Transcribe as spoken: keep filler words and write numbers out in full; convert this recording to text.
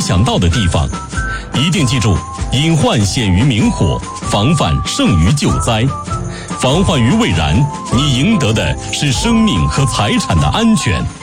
想到的地方。一定记住，隐患显于明火，防范胜于救灾。防患于未然，你赢得的是生命和财产的安全。